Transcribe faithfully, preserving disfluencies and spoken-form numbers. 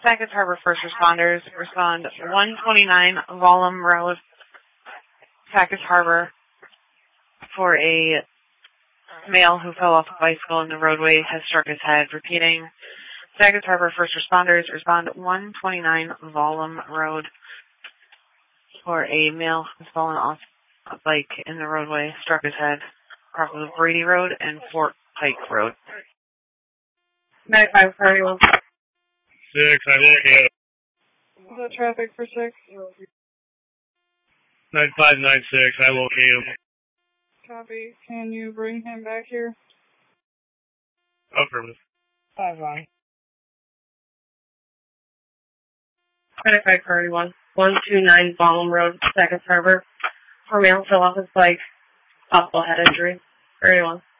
Sackets Harbor first responders respond one twenty-nine Vollum Road, Sackets Harbor, for a male who fell off a bicycle in the roadway, has struck his head. Repeating, Sackets Harbor first responders respond one twenty-nine Vollum Road for a male who's fallen off a bike in the roadway, struck his head, across of Brady Road and Fort Pike Road. ninety-five thirty-one. Six, I will get Is that traffic for six? nine five nine six, I will him. Copy. Can you bring him back here? Affirmative. Five one. ninety-five thirty-one. one twenty-nine Ballum Road, Sackets Harbor. For male fell off his bike. Possible head injury. thirty-one.